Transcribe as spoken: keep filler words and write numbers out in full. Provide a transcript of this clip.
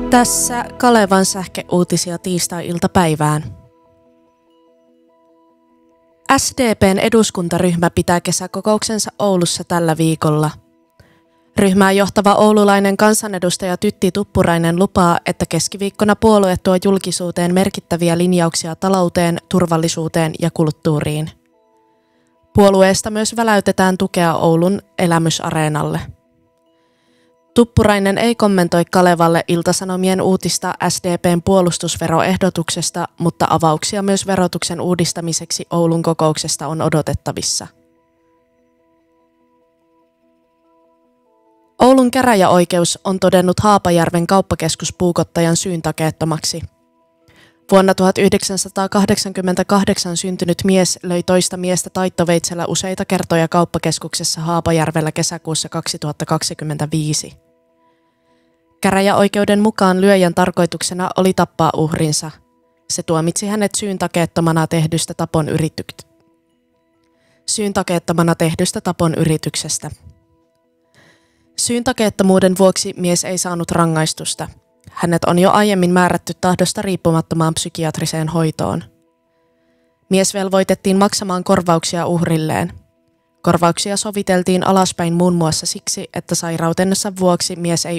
Tässä Kalevan sähkeuutisia tiistai-iltapäivään. S D P:n eduskuntaryhmä pitää kesäkokouksensa Oulussa tällä viikolla. Ryhmää johtava oululainen kansanedustaja Tytti Tuppurainen lupaa, että keskiviikkona puolue tuo julkisuuteen merkittäviä linjauksia talouteen, turvallisuuteen ja kulttuuriin. Puolueesta myös väläytetään tukea Oulun elämysareenalle. Tuppurainen ei kommentoi Kalevalle Ilta-Sanomien uutista S D P:n puolustusveroehdotuksesta, mutta avauksia myös verotuksen uudistamiseksi Oulun kokouksesta on odotettavissa. Oulun käräjäoikeus on todennut Haapajärven kauppakeskuspuukottajan syyntakeettomaksi. Vuonna tuhatyhdeksänsataakahdeksankymmentäkahdeksan syntynyt mies löi toista miestä taittoveitsellä useita kertoja kauppakeskuksessa Haapajärvellä kesäkuussa kaksituhattakaksikymmentäviisi. Käräjäoikeuden mukaan lyöjän tarkoituksena oli tappaa uhrinsa. Se tuomitsi hänet syyntakeettomana tehdystä tapon yrityk- syyntakeettomana tehdystä tapon yrityksestä. Syyntakeettomuuden vuoksi mies ei saanut rangaistusta. Hänet on jo aiemmin määrätty tahdosta riippumattomaan psykiatriseen hoitoon. Mies velvoitettiin maksamaan korvauksia uhrilleen. Korvauksia soviteltiin alaspäin muun muassa siksi, että sairautensa vuoksi mies ei